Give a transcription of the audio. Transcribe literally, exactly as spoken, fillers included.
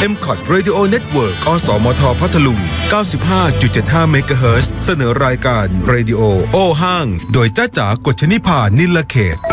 เอ็ม ซี โอ ที Radio Network อสมทพัทลุง เก้าสิบห้าจุดเจ็ดห้า เมกะเฮิรตซ์ เสนอรายการ Radio โอห้างโดยจ้าจ๋ากฎชนิพานิลเขต